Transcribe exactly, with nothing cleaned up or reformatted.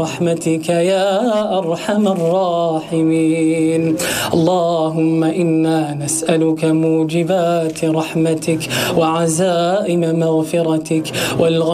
برحمتك يا أرحم الراحمين. اللهم إنا نسألك موجبات رحمتك وعزائم مغفرتك والغ